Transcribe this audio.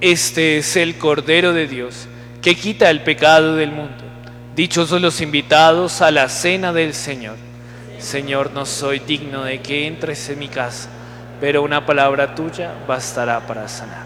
Este es el Cordero de Dios, que quita el pecado del mundo. Dichosos los invitados a la cena del Señor. Señor, no soy digno de que entres en mi casa, pero una palabra tuya bastará para sanar.